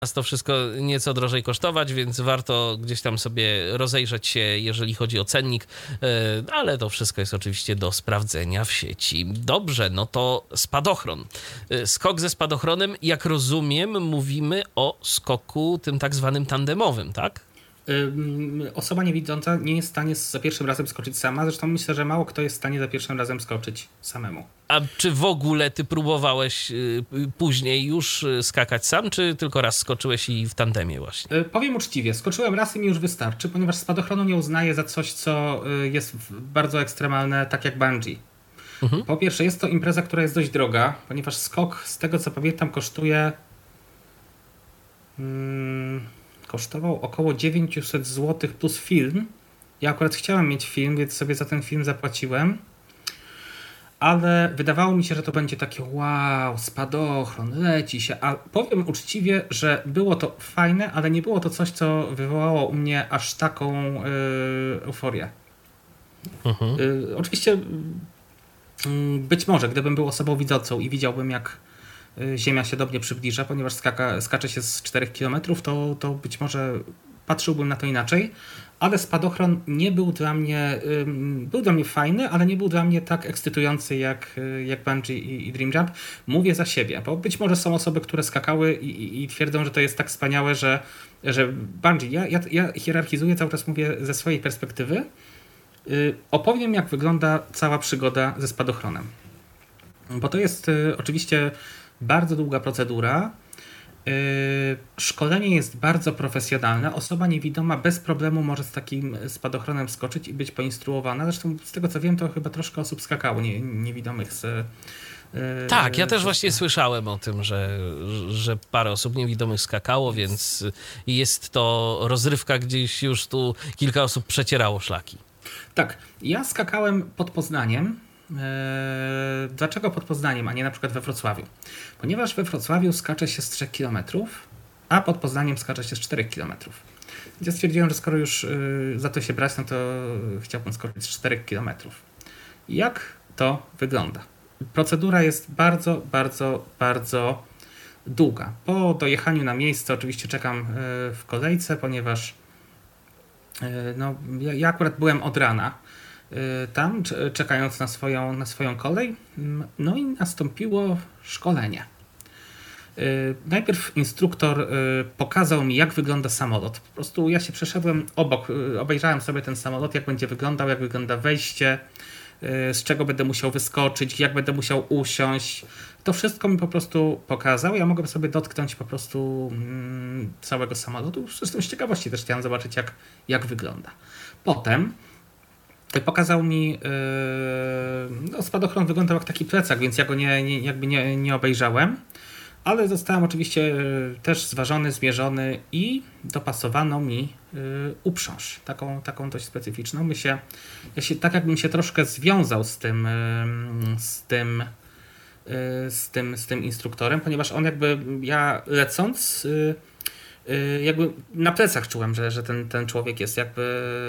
to wszystko nieco drożej kosztować, więc warto gdzieś tam sobie rozejrzeć się, jeżeli chodzi o cennik, ale to wszystko jest oczywiście do sprawdzenia w sieci. Dobrze, no to spadochron. Skok ze spadochronem, jak rozumiem, mówimy o skoku tym tak zwanym tandemowym, tak? Osoba niewidząca nie jest w stanie za pierwszym razem skoczyć sama, zresztą myślę, że mało kto jest w stanie za pierwszym razem skoczyć samemu. A czy w ogóle ty próbowałeś później już skakać sam, czy tylko raz skoczyłeś i w tandemie właśnie? Powiem uczciwie, skoczyłem raz i mi już wystarczy, ponieważ spadochronu nie uznaję za coś, co jest bardzo ekstremalne, tak jak bungee. Po pierwsze, jest to impreza, która jest dość droga, ponieważ skok, z tego co pamiętam, kosztował około 900 zł plus film. Ja akurat chciałem mieć film, więc sobie za ten film zapłaciłem. Ale wydawało mi się, że to będzie takie wow, spadochron, leci się. A powiem uczciwie, że było to fajne, ale nie było to coś, co wywołało u mnie aż taką euforię. Oczywiście być może, gdybym był osobą widzącą i widziałbym, jak Ziemia się do mnie przybliża, ponieważ skacze się z 4 km, to być może patrzyłbym na to inaczej, ale spadochron nie był dla mnie fajny, ale nie był dla mnie tak ekscytujący jak bungee i dream jump. Mówię za siebie, bo być może są osoby, które skakały i twierdzą, że to jest tak wspaniałe, że bungee, ja hierarchizuję, cały czas mówię ze swojej perspektywy. Opowiem, jak wygląda cała przygoda ze spadochronem. Bo to jest oczywiście bardzo długa procedura. Szkolenie jest bardzo profesjonalne. Osoba niewidoma bez problemu może z takim spadochronem skoczyć i być poinstruowana. Zresztą z tego co wiem, to chyba troszkę osób skakało niewidomych z... Tak, ja też właśnie słyszałem o tym, że parę osób niewidomych skakało, więc jest to rozrywka, gdzieś już tu kilka osób przecierało szlaki. Tak, ja skakałem pod Poznaniem. Dlaczego pod Poznaniem, a nie na przykład we Wrocławiu? Ponieważ we Wrocławiu skacze się z 3 km, a pod Poznaniem skacze się z 4 km. Ja stwierdziłem, że skoro już za to się brać, no to chciałbym skoczyć z 4 km. Jak to wygląda? Procedura jest bardzo, bardzo, bardzo długa. Po dojechaniu na miejsce oczywiście czekam w kolejce, ponieważ no, ja akurat byłem od rana tam, czekając na swoją kolej. No i nastąpiło szkolenie. Najpierw instruktor pokazał mi, jak wygląda samolot. Po prostu ja się przeszedłem obok, obejrzałem sobie ten samolot, jak będzie wyglądał, jak wygląda wejście, z czego będę musiał wyskoczyć, jak będę musiał usiąść. To wszystko mi po prostu pokazał. Ja mogłem sobie dotknąć po prostu całego samolotu. Zresztą z ciekawości też chciałem zobaczyć, jak wygląda. Potem pokazał mi, no spadochron wyglądał jak taki plecak, więc ja go nie obejrzałem, ale zostałem oczywiście też zważony, zmierzony i dopasowano mi uprząż, taką dość specyficzną. Tak jakbym się troszkę związał z tym instruktorem, ponieważ on ja lecąc, jakby na plecach czułem, że ten człowiek jest jakby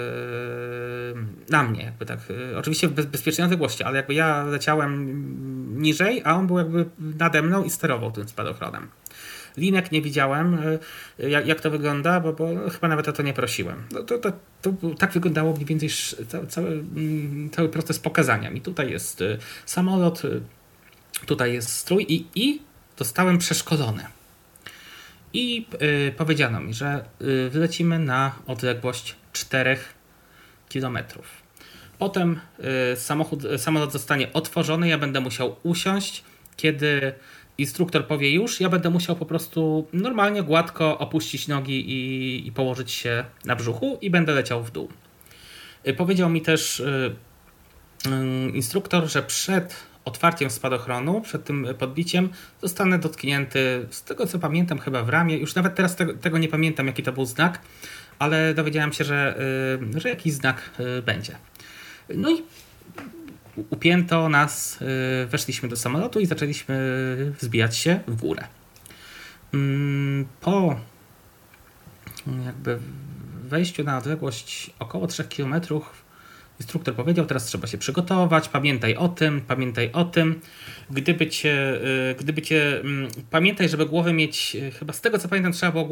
na mnie, jakby tak. Oczywiście w bezpiecznej odległości, ale jakby ja leciałem niżej, a on był jakby nade mną i sterował tym spadochronem. Linek nie widziałem, jak to wygląda, bo chyba nawet o to nie prosiłem. No tak wyglądało mniej więcej cały proces pokazania mi. Tutaj jest samolot, tutaj jest strój i zostałem przeszkolony. I powiedziano mi, że wylecimy na odległość 4 km. Potem samolot zostanie otworzony, ja będę musiał usiąść. Kiedy instruktor powie już, ja będę musiał po prostu normalnie, gładko opuścić nogi i położyć się na brzuchu i będę leciał w dół. Powiedział mi też instruktor, że przed otwarciem spadochronu, przed tym podbiciem zostanę dotknięty, z tego co pamiętam, chyba w ramię. Już nawet teraz tego nie pamiętam, jaki to był znak, ale dowiedziałem się, że jakiś znak będzie. No i upięto nas, weszliśmy do samolotu i zaczęliśmy wzbijać się w górę. Po jakby wejściu na odległość około 3 km Instruktor powiedział, teraz trzeba się przygotować, pamiętaj o tym, pamiętaj o tym. Pamiętaj, żeby głowę mieć, chyba z tego co pamiętam, trzeba było